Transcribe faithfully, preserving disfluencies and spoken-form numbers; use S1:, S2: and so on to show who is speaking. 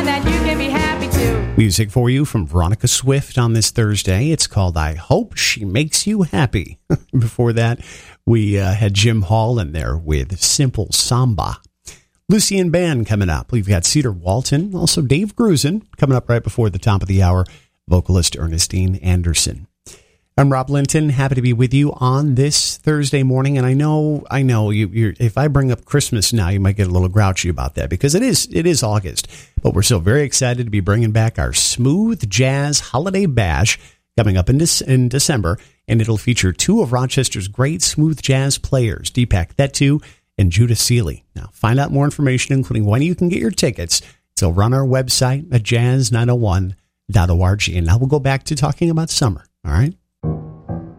S1: that you can be happy too.
S2: Music for you from Veronica Swift on this Thursday. It's called I Hope She Makes You Happy. Before that, we uh, had Jim Hall in there with Simple Samba. Lucian Band coming up. We've got Cedar Walton, also Dave Grusin coming up right before the top of the hour, vocalist Ernestine Anderson. I'm Rob Linton, happy to be with you on this Thursday morning. And I know, I know, you, you're, if I bring up Christmas now, you might get a little grouchy about that because it is, it is August. But we're still very excited to be bringing back our Smooth Jazz Holiday Bash coming up in, this, in December. And it'll feature two of Rochester's great smooth jazz players, Deepak Thettu and Judah Seeley. Now, find out more information, including when you can get your tickets. So run our website at jazz nine oh one dot org. And now we'll go back to talking about summer. All right.